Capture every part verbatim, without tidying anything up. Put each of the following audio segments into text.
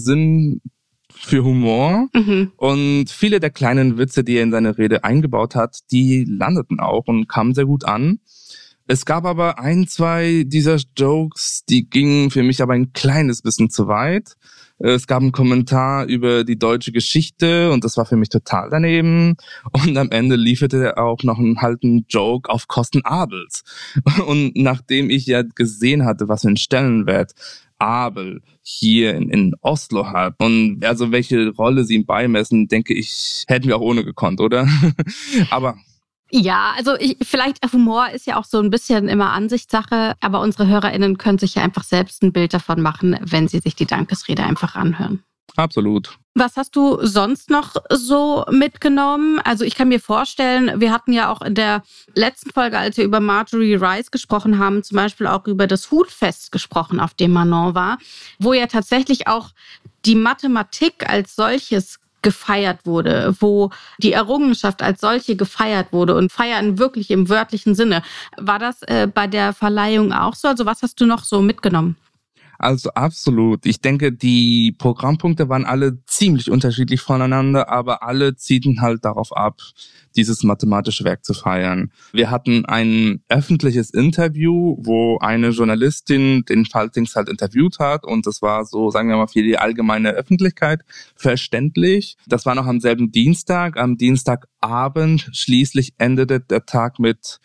Sinn für Humor. Mhm. Und viele der kleinen Witze, die er in seine Rede eingebaut hat, die landeten auch und kamen sehr gut an. Es gab aber ein, zwei dieser Jokes, die gingen für mich aber ein kleines bisschen zu weit. Es gab einen Kommentar über die deutsche Geschichte und das war für mich total daneben. Und am Ende lieferte er auch noch einen halben Joke auf Kosten Abels. Und nachdem ich ja gesehen hatte, was für einen Stellenwert Abel hier in, in Oslo hat und also welche Rolle sie ihm beimessen, denke ich, hätten wir auch ohne gekonnt, oder? Aber ja, also ich, vielleicht Humor ist ja auch so ein bisschen immer Ansichtssache, aber unsere HörerInnen können sich ja einfach selbst ein Bild davon machen, wenn sie sich die Dankesrede einfach anhören. Absolut. Was hast du sonst noch so mitgenommen? Also ich kann mir vorstellen, wir hatten ja auch in der letzten Folge, als wir über Marjorie Rice gesprochen haben, zum Beispiel auch über das Hutfest gesprochen, auf dem Manon war, wo ja tatsächlich auch die Mathematik als solches gefeiert wurde, wo die Errungenschaft als solche gefeiert wurde und feiern wirklich im wörtlichen Sinne. War das äh, bei der Verleihung auch so? Also was hast du noch so mitgenommen? Also absolut. Ich denke, die Programmpunkte waren alle ziemlich unterschiedlich voneinander, aber alle zielten halt darauf ab, dieses mathematische Werk zu feiern. Wir hatten ein öffentliches Interview, wo eine Journalistin den Faltings halt interviewt hat und das war so, sagen wir mal, für die allgemeine Öffentlichkeit verständlich. Das war noch am selben Dienstag. Am Dienstagabend schließlich endete der Tag mit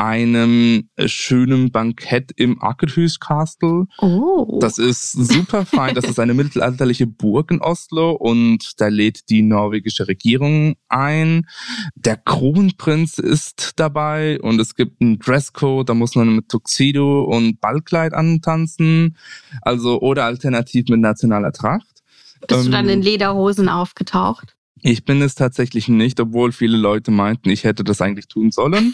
einem schönen Bankett im Akerhus Castle. Oh. Das ist super fein. Das ist eine mittelalterliche Burg in Oslo und da lädt die norwegische Regierung ein. Der Kronprinz ist dabei und es gibt einen Dresscode, da muss man mit Tuxedo und Ballkleid antanzen. Also oder alternativ mit nationaler Tracht. Bist ähm, du dann in Lederhosen aufgetaucht? Ich bin es tatsächlich nicht, obwohl viele Leute meinten, ich hätte das eigentlich tun sollen.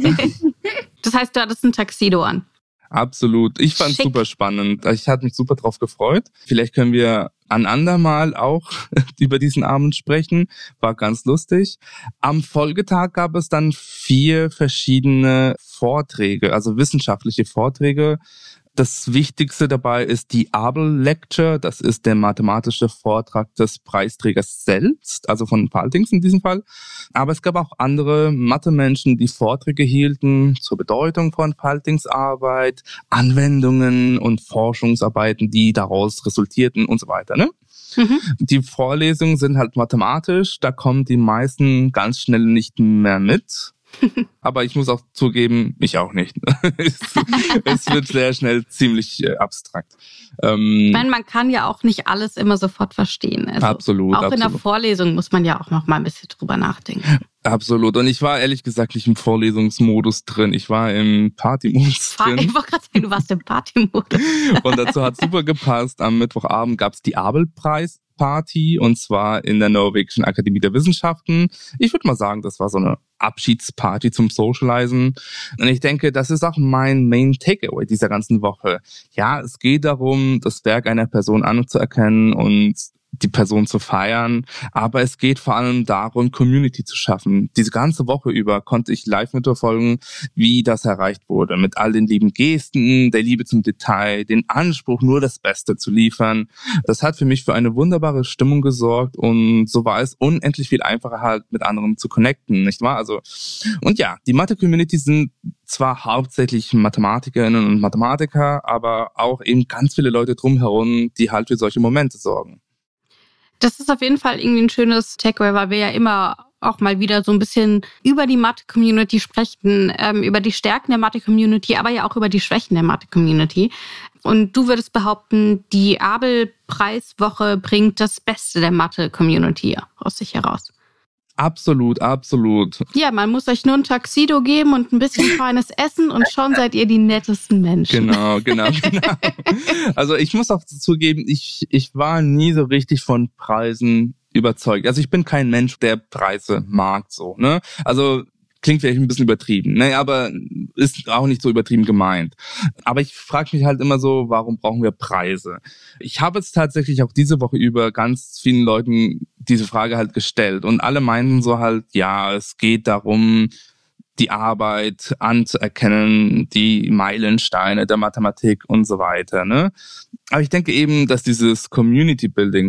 Das heißt, du hattest ein Tuxedo an? Absolut. Ich fand es super spannend. Ich hatte mich super drauf gefreut. Vielleicht können wir ein andermal auch über diesen Abend sprechen. War ganz lustig. Am Folgetag gab es dann vier verschiedene Vorträge, also wissenschaftliche Vorträge. Das Wichtigste dabei ist die Abel Lecture. Das ist der mathematische Vortrag des Preisträgers selbst, also von Faltings in diesem Fall. Aber es gab auch andere Mathe-Menschen, die Vorträge hielten zur Bedeutung von Faltings Arbeit, Anwendungen und Forschungsarbeiten, die daraus resultierten und so weiter, ne? Mhm. Die Vorlesungen sind halt mathematisch, da kommen die meisten ganz schnell nicht mehr mit. Aber ich muss auch zugeben, ich auch nicht. es, es wird sehr schnell ziemlich äh, abstrakt. Ähm, Weil man kann ja auch nicht alles immer sofort verstehen. Also absolut. Auch absolut. in der Vorlesung muss man ja auch noch mal ein bisschen drüber nachdenken. Absolut. Und ich war ehrlich gesagt nicht im Vorlesungsmodus drin. Ich war im Partymodus drin. Ich wollte gerade sagen, du warst im Partymodus. Und dazu hat super gepasst. Am Mittwochabend gab es die Abel-Preis. Party und zwar in der Norwegischen Akademie der Wissenschaften. Ich würde mal sagen, das war so eine Abschiedsparty zum Socializen. Und ich denke, das ist auch mein Main Takeaway dieser ganzen Woche. Ja, es geht darum, das Werk einer Person anzuerkennen und die Person zu feiern, aber es geht vor allem darum, Community zu schaffen. Diese ganze Woche über konnte ich live mitverfolgen, wie das erreicht wurde, mit all den lieben Gesten, der Liebe zum Detail, den Anspruch, nur das Beste zu liefern. Das hat für mich für eine wunderbare Stimmung gesorgt und so war es unendlich viel einfacher halt mit anderen zu connecten, nicht wahr? Also, und ja, die Mathe-Community sind zwar hauptsächlich Mathematikerinnen und Mathematiker, aber auch eben ganz viele Leute drumherum, die halt für solche Momente sorgen. Das ist auf jeden Fall irgendwie ein schönes Takeaway, weil wir ja immer auch mal wieder so ein bisschen über die Mathe-Community sprechen, ähm, über die Stärken der Mathe-Community, aber ja auch über die Schwächen der Mathe-Community. Und du würdest behaupten, die Abel-Preiswoche bringt das Beste der Mathe-Community aus sich heraus. Absolut, absolut. Ja, man muss euch nur ein Tuxedo geben und ein bisschen feines Essen und schon seid ihr die nettesten Menschen. Genau, genau, genau. Also ich muss auch zugeben, ich, ich war nie so richtig von Preisen überzeugt. Also ich bin kein Mensch, der Preise mag, so, ne? Also klingt vielleicht ein bisschen übertrieben, ne? Aber ist auch nicht so übertrieben gemeint. Aber ich frage mich halt immer so, warum brauchen wir Preise? Ich habe es tatsächlich auch diese Woche über ganz vielen Leuten diese Frage halt gestellt und alle meinten so halt, ja, es geht darum, die Arbeit anzuerkennen, die Meilensteine der Mathematik und so weiter, ne? Aber ich denke eben, dass dieses Community Building